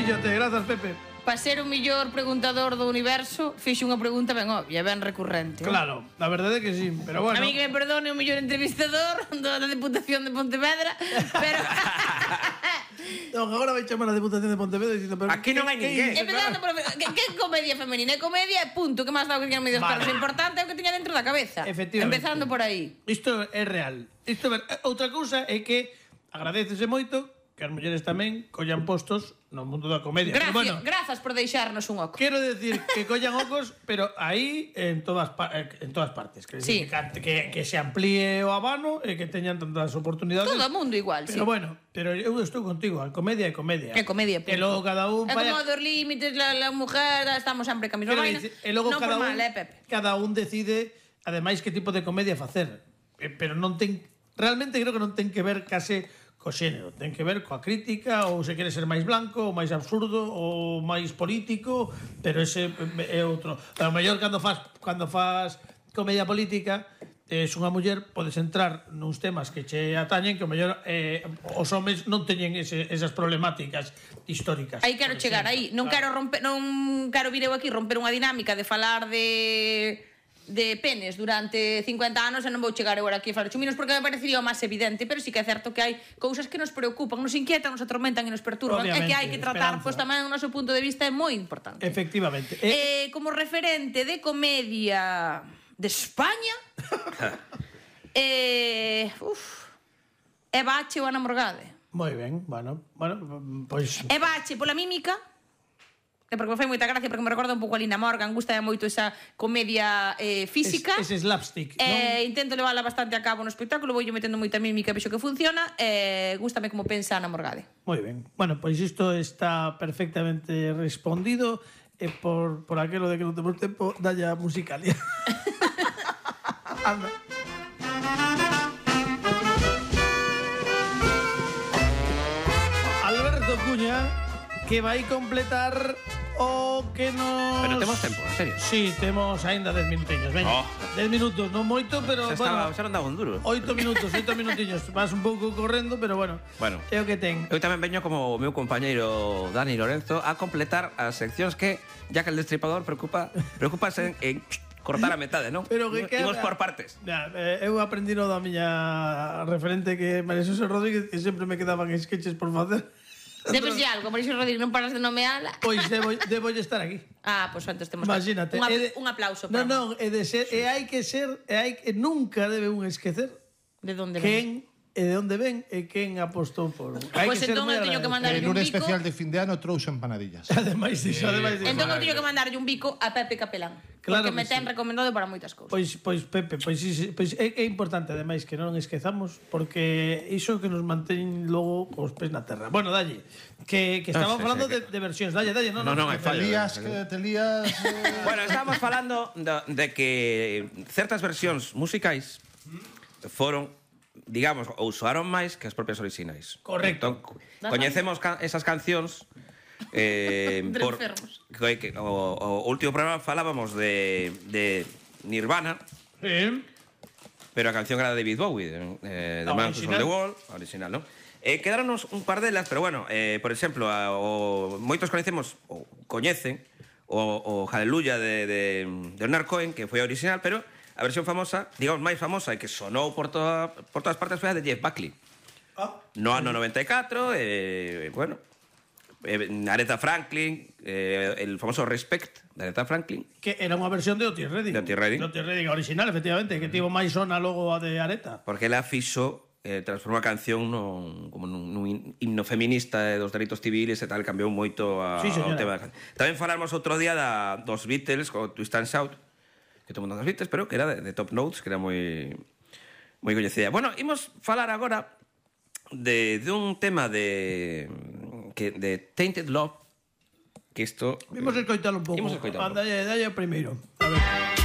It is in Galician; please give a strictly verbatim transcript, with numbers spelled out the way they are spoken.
Fíxate, grazas, Pepe. Para ser o mellor preguntador do universo, fixe unha pregunta ben obvia, ben recurrente. Claro, a verdade é que sí, pero bueno. A mí que me perdone o mellor entrevistador da Deputación de Pontevedra, pero... No, agora vai chamar a Deputación de Pontevedra dicindo... Pero aquí non hai ninguén. Empezando por... Que, que comedia femenina? É comedia, punto. Que máis dá o que tiñan medios Vale. perros? O importante é o que tiña dentro da cabeza. Efectivamente. Empezando por aí. Isto é real. Isto é ver... Outra cousa é que agradecese moito que as mulleres tamén collan postos no mundo da comedia. Gracias, Pero, bueno, grazas por deixarnos un oco. quero decir que collan ocos, pero aí en todas pa en todas partes, que, Sí. que, que, que se amplíe o abano e que teñan tantas oportunidades. Todo o mundo igual, Pero sí. bueno, pero eu estou contigo, a comedia é comedia. É comedia, E punto. logo cada un É falla- como dos límites, la, la mujer, estamos sempre camisón Quero vaina. dicir, e logo Non cada por un, mal, eh, Pepe? cada un decide ademais que tipo de comedia facer. Eh, Pero non ten realmente creo que non ten que ver case co xénero, ten que ver coa crítica ou se quere ser máis blanco, ou máis absurdo, ou máis político, pero ese é outro. A mellor cando faz cando faz comedia política, es unha muller, podes entrar nuns temas que che atañen que o mellor eh, os homes non teñen ese, esas problemáticas históricas. Aí quero por chegar exemplo. aí. Non Claro. quero romper, non quero vir eu aquí romper unha dinámica de falar de de penes durante cincuenta anos e non vou chegar eu aquí a falar chuminos porque me parecería o máis evidente, pero sí que é certo que hai cousas que nos preocupan, nos inquietan, nos atormentan e nos perturban, Obviamente, e que hai que tratar, esperanza. pois tamén o noso punto de vista é moi importante. Efectivamente. Eh, Eh, como referente de comedia de España, eh, uf, é Bache ou Ana Morgade? moi ben, bueno, bueno, pois É Bache pola mímica, é porque me fai moita gracia, porque me recorda un pouco a Lina Morgan, gusta moito esa comedia eh, física. ese slapstick, Eh, intento levála bastante a cabo no espectáculo, vou metendo moita mímica, vexo que funciona, e eh, gústame como pensa Ana Morgade. Moi ben. Bueno, pois isto está perfectamente respondido e por, por aquelo de que non temos tempo, dalle a musicalia. Anda. Alberto Cuña, que vai completar o que nos... Pero temos tempo, en serio. Sí, temos aínda dez minutiños, veña. Oh. dez minutos, non moito, pero Xa, bueno, estaba, xa non daba un duro. oito minutos, oito minutiños. Vas un pouco correndo, pero bueno, Bueno. é o que ten. Eu tamén veño como o meu compañeiro Dani Lorenzo a completar as seccións que, ya que el destripador preocupa, preocupase en, en cortar a metade, non? Pero que Imos queda- por partes. Ya, eh, eu aprendí no da miña referente que María Xosé Rodríguez, que sempre me quedaban sketches por facer. Debes de algo, Mauricio Rodríguez, non paras de nomeala. Pois debo, debo estar aquí. Ah, pois pues antes temos Imagínate. un, apl é de- un aplauso Non, para non, é de ser, e hai que ser, e hai que nunca debe un esquecer de onde ven. quen e de onde ven e quen apostou por. Hai Pois que ser entón moi eu teño que agradecido. mandar En un un bico. especial de fin de ano trouxe empanadillas. Ademais diso, ademais diso. Entón eu teño que mandarlle un bico a Pepe Capelán. Claro porque me que ten sí. recomendado para moitas cousas. Pois, pois Pepe, pois, sí, sí, pois é, é importante ademais que non esquezamos porque iso que nos mantén logo cos pés na terra. Bueno, dalle, que, que estamos sí, falando sí, de, de versións, dalle, dalle, non, Non, non, hai Te fallo. lías, que te lías... Eh... Bueno, estábamos falando de, de que certas versións musicais foron, digamos, ou soaron máis que as propias orixinais. Correcto. Entón, coñecemos ca esas cancións eh, Entre por enfermos. que, que, o, o último programa falábamos de, de Nirvana, Sí. pero a canción era de David Bowie, de, eh, de A Man Who Sold original. the Wall, a original, non? Eh, quedaronos un par delas, pero bueno, eh, por exemplo, a, o, moitos conhecemos, ou coñecen, o, o Hallelujah de, de, de Leonard Cohen, que foi a original, pero a versión famosa, digamos, máis famosa e que sonou por, toda, por todas partes foi a de Jeff Buckley. Ah, No ano noventa e catro, eh, bueno, eh, Aretha Franklin, eh, el famoso Respect de Aretha Franklin. que era unha versión de Otis Redding. De Otis Redding. De Otis Redding, original, efectivamente, que tivo máis sona logo a de Areta. Porque ela fixo, eh, transformou a canción nun, como nun, nun himno feminista dos dereitos civiles e tal, cambiou moito a, Sí, señora. ao tema da canción. Tamén falamos outro día da, dos Beatles, co Twist and Shout, que todo mundo dos Beatles, pero que era de, de Top Notes, que era moi moi coñecida. Bueno, imos falar agora de, de un tema de que de Tainted Love, que isto Vimos escoitalo un pouco. Imos escoitalo un pouco. Dalle, dalle o primeiro. A ver.